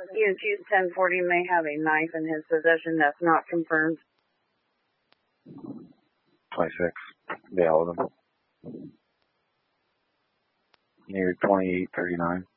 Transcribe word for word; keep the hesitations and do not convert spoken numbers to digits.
You accused ten forty may have a knife in his possession. That's not confirmed. twenty-six. Yeah, all of them. Near twenty-eight thirty-nine.